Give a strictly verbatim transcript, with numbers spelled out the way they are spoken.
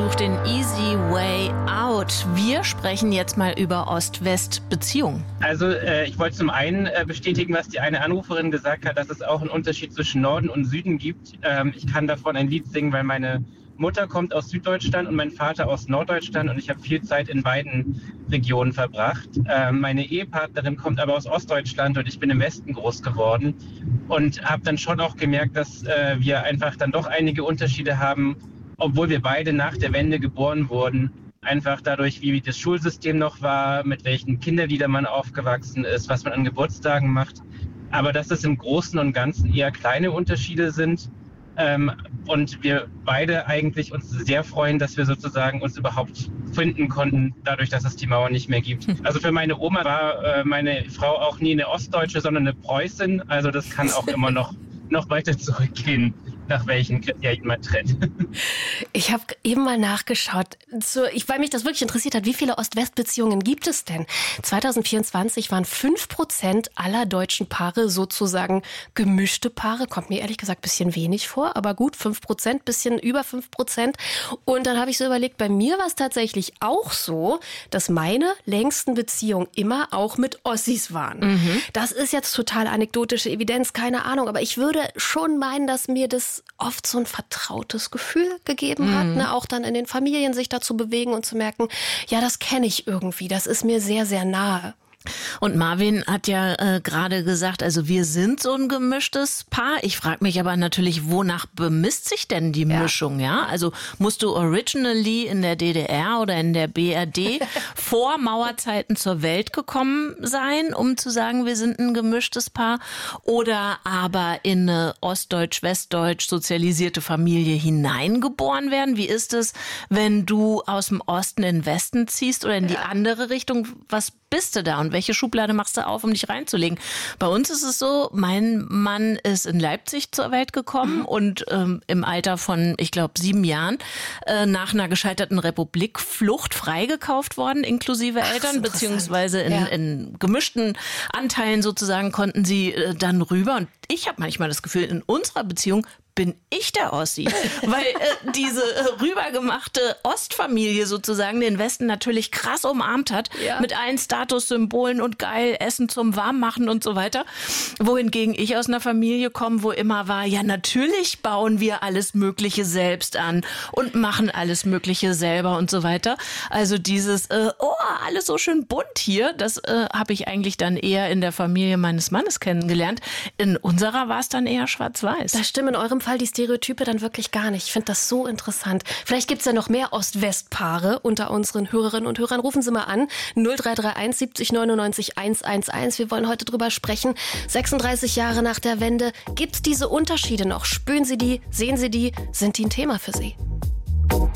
sucht den Easy Way Out. Wir sprechen jetzt mal über Ost-West-Beziehungen. Also äh, ich wollte zum einen äh, bestätigen, was die eine Anruferin gesagt hat, dass es auch einen Unterschied zwischen Norden und Süden gibt. Ähm, ich kann davon ein Lied singen, weil meine Mutter kommt aus Süddeutschland und mein Vater aus Norddeutschland und ich habe viel Zeit in beiden Regionen verbracht. Ähm, meine Ehepartnerin kommt aber aus Ostdeutschland und ich bin im Westen groß geworden und habe dann schon auch gemerkt, dass äh, wir einfach dann doch einige Unterschiede haben, obwohl wir beide nach der Wende geboren wurden. Einfach dadurch, wie das Schulsystem noch war, mit welchen Kinderliedern man aufgewachsen ist, was man an Geburtstagen macht. Aber dass es im Großen und Ganzen eher kleine Unterschiede sind. Ähm, und wir beide eigentlich uns sehr freuen, dass wir sozusagen uns überhaupt finden konnten, dadurch, dass es die Mauer nicht mehr gibt. Also für meine Oma war äh, meine Frau auch nie eine Ostdeutsche, sondern eine Preußin. Also das kann auch immer noch, noch weiter zurückgehen, nach welchen Kriterien man trennt. Ich habe eben mal nachgeschaut, so, ich, weil mich das wirklich interessiert hat, wie viele Ost-West-Beziehungen gibt es denn? zwanzig vierundzwanzig waren fünf Prozent aller deutschen Paare sozusagen gemischte Paare. Kommt mir ehrlich gesagt ein bisschen wenig vor, aber gut, fünf Prozent, bisschen über fünf Prozent. Und dann habe ich so überlegt, bei mir war es tatsächlich auch so, dass meine längsten Beziehungen immer auch mit Ossis waren. Mhm. Das ist jetzt total anekdotische Evidenz, keine Ahnung, aber ich würde schon meinen, dass mir das oft so ein vertrautes Gefühl gegeben hat, mhm. ne? Auch dann in den Familien sich dazu bewegen und zu merken, ja, das kenne ich irgendwie, das ist mir sehr, sehr nahe. Und Marvin hat ja äh, gerade gesagt, also wir sind so ein gemischtes Paar. Ich frage mich aber natürlich, wonach bemisst sich denn die ja. Mischung? Ja, also musst du originally in der D D R oder in der B R D vor Mauerzeiten zur Welt gekommen sein, um zu sagen, wir sind ein gemischtes Paar? Oder aber in eine ostdeutsch-westdeutsch sozialisierte Familie hineingeboren werden? Wie ist es, wenn du aus dem Osten in den Westen ziehst oder in die ja. andere Richtung? Was bist du da und welche Schublade machst du auf, um dich reinzulegen? Bei uns ist es so, mein Mann ist in Leipzig zur Welt gekommen mhm. und ähm, im Alter von, ich glaube, sieben Jahren äh, nach einer gescheiterten Republikflucht freigekauft worden, inklusive Ach, Eltern, beziehungsweise in, ja. in gemischten Anteilen sozusagen konnten sie äh, dann rüber. Und ich habe manchmal das Gefühl, in unserer Beziehung bin ich der Ossi, weil äh, diese äh, rübergemachte Ostfamilie sozusagen den Westen natürlich krass umarmt hat, ja. mit allen Statussymbolen und geil Essen zum Warmmachen und so weiter. Wohingegen ich aus einer Familie komme, wo immer war, ja natürlich bauen wir alles Mögliche selbst an und machen alles Mögliche selber und so weiter. Also dieses, äh, oh, alles so schön bunt hier, das äh, habe ich eigentlich dann eher in der Familie meines Mannes kennengelernt. In unserer war es dann eher schwarz-weiß. Das stimmt in eurem Fall die Stereotype dann wirklich gar nicht. Ich finde das so interessant. Vielleicht gibt es ja noch mehr Ost-West-Paare unter unseren Hörerinnen und Hörern. Rufen Sie mal an. null drei drei eins siebzig neunundneunzig hundertelf. Wir wollen heute drüber sprechen. sechsunddreißig Jahre nach der Wende. Gibt es diese Unterschiede noch? Spüren Sie die? Sehen Sie die? Sind die ein Thema für Sie?